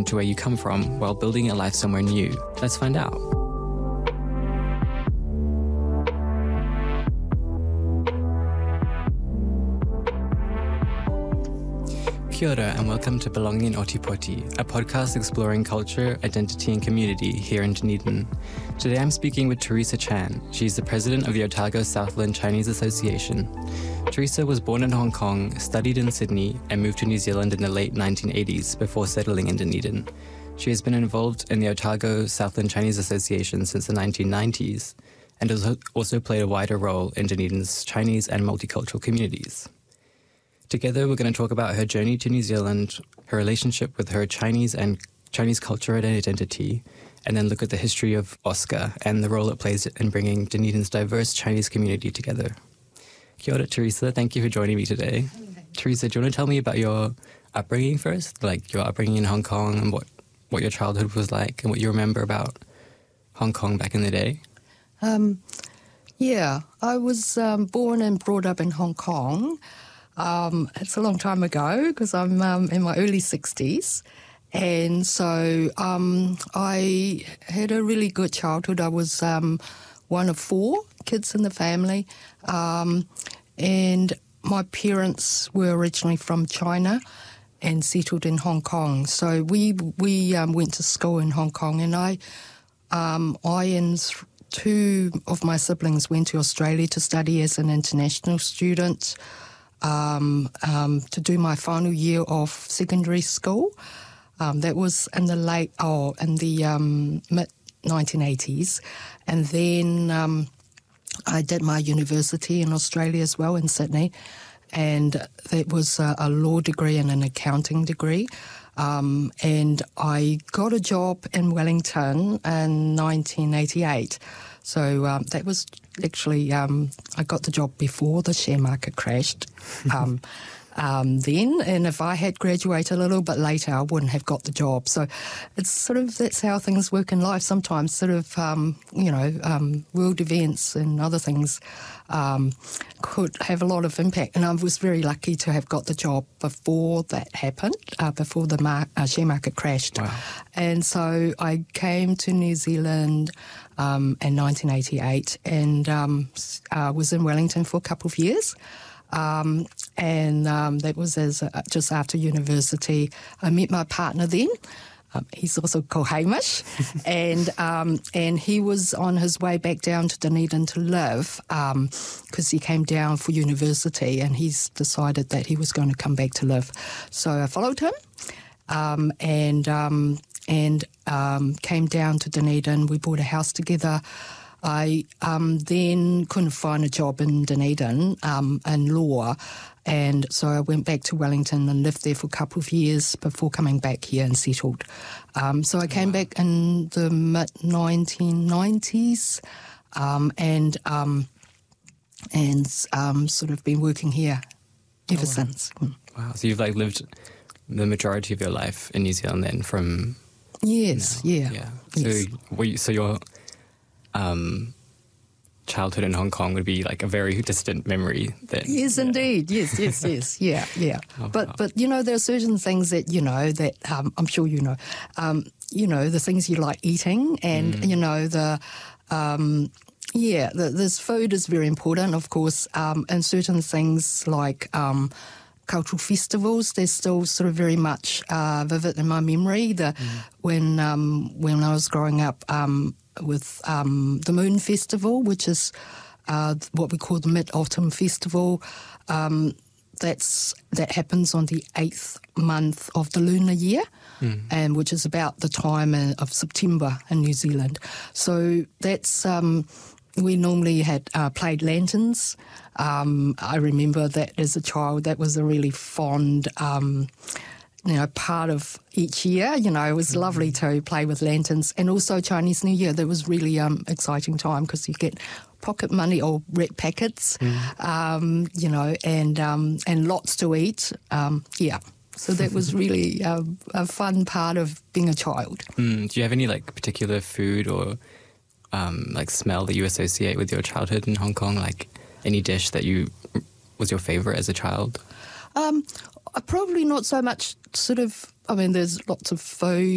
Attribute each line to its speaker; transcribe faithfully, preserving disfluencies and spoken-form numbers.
Speaker 1: to where you come from while building a life somewhere new? Let's find out. Kia ora and welcome to Belonging in Otipoti, a podcast exploring culture, identity and community here in Dunedin. Today I'm speaking with Teresa Chan. She's the president of the Otago Southland Chinese Association. Teresa was born in Hong Kong, studied in Sydney and moved to New Zealand in the late nineteen eighties before settling in Dunedin. She has been involved in the Otago Southland Chinese Association since the nineteen nineties and has also played a wider role in Dunedin's Chinese and multicultural communities. Together, we're going to talk about her journey to New Zealand, her relationship with her Chinese and Chinese culture and identity, and then look at the history of OSCA and the role it plays in bringing Dunedin's diverse Chinese community together. Kia ora, Teresa. Thank you for joining me today. Teresa, do you want to tell me about your upbringing first, like your upbringing in Hong Kong and what, what your childhood was like and what you remember about Hong Kong back in the day?
Speaker 2: Um, yeah, I was um, born and brought up in Hong Kong. Um, it's a long time ago because I'm um, in my early sixties. And so um, I had a really good childhood. I was um, one of four kids in the family. Um, and my parents were originally from China and settled in Hong Kong. So we we um, went to school in Hong Kong. And I, um, I and two of my siblings went to Australia to study as an international student. Um, um, to do my final year of secondary school. Um, that was in the late, oh, in the um, mid nineteen eighties. And then um, I did my university in Australia as well, in Sydney. And that was a, a law degree and an accounting degree. Um, and I got a job in Wellington in nineteen eighty-eight. So um, that was actually, um, I got the job before the share market crashed um, um, then. And if I had graduated a little bit later, I wouldn't have got the job. So it's sort of, that's how things work in life sometimes, sort of, um, you know, um, world events and other things um, could have a lot of impact. And I was very lucky to have got the job before that happened, uh, before the mar- uh, share market crashed.
Speaker 1: Wow.
Speaker 2: And so I came to New Zealand um, in nineteen eighty-eight and um, uh, was in Wellington for a couple of years. Um, and um, that was as uh, just after university. I met my partner then. Um, he's also called Hamish, and um, and he was on his way back down to Dunedin to live because um, he came down for university, and he's decided that he was going to come back to live. So I followed him, um, and um, and um, came down to Dunedin. We bought a house together. I um, then couldn't find a job in Dunedin um, in law, and so I went back to Wellington and lived there for a couple of years before coming back here and settled. Um, so I came wow. back in the mid nineteen nineties um, and um, and um, sort of been working here ever oh, wow. since.
Speaker 1: Wow! So you've like lived the majority of your life in New Zealand then, from
Speaker 2: yes,
Speaker 1: now.
Speaker 2: yeah,
Speaker 1: yeah. So
Speaker 2: yes.
Speaker 1: were you, so your Um, childhood in Hong Kong would be like a very distant memory. Then,
Speaker 2: yes,
Speaker 1: yeah.
Speaker 2: indeed. Yes, yes, yes. Yeah, yeah.
Speaker 1: Oh,
Speaker 2: but,
Speaker 1: wow.
Speaker 2: but you know, there are certain things that, you know, that um, I'm sure you know, um, you know, the things you like eating and, mm. you know, the, um, yeah, the, this food is very important, of course, um, and certain things like um, cultural festivals, they're still sort of very much uh, vivid in my memory. The, mm. When um, when I was growing up, um, with um, the Moon Festival, which is uh, what we call the Mid-Autumn Festival. Um, that's that happens on the eighth month of the lunar year, mm. and which is about the time of September in New Zealand. So that's um, we normally had uh, played lanterns. Um, I remember that as a child. That was a really fond Um, you know, part of each year. You know, it was mm-hmm. lovely to play with lanterns. And also Chinese New Year, that was really um exciting time because you get pocket money or red packets, mm. um, you know, and um, and lots to eat. Um, yeah. So that was really um, a fun part of being a child.
Speaker 1: Mm. Do you have any, like, particular food or, um, like, smell that you associate with your childhood in Hong Kong? Like, any dish that you was your favourite as a child?
Speaker 2: Um, probably not so much sort of, I mean, there's lots of food